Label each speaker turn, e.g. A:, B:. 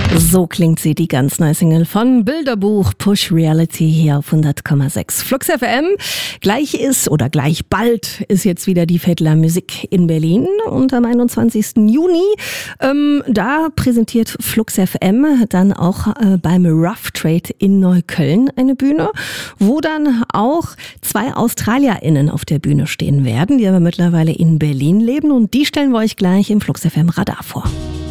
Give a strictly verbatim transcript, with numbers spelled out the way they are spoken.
A: So klingt sie, die ganz neue Single von Bilderbuch Push Reality hier auf hundert Komma sechs Flux F M. Gleich ist oder gleich bald ist jetzt wieder die Vettler Musik in Berlin und am einundzwanzigsten Juni. Ähm, da präsentiert Flux F M dann auch äh, beim Rough Trade in Neukölln eine Bühne, wo dann auch zwei AustralierInnen auf der Bühne stehen werden, die aber mittlerweile in Berlin leben, und die stellen wir euch gleich im Flux F M Radar vor.